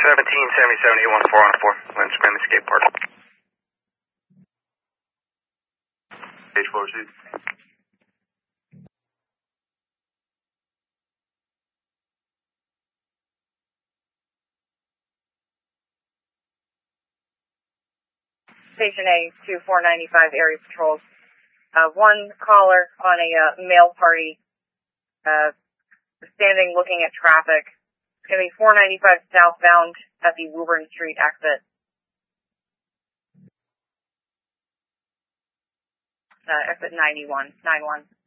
1777-814 Lynch Grammy Skate Park. Stage 4 received. Station A, 2495 area patrols. One caller on a mail party, standing looking at traffic. It's going to be 495 southbound at the Woburn Street exit. Exit 91.